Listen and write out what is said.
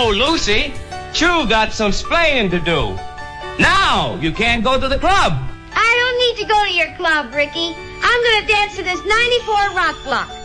Lucy, Chew got some splaying to do. Now, you can't go to the club. I don't need to go to your club, Ricky. I'm going to dance to this 94 rock block.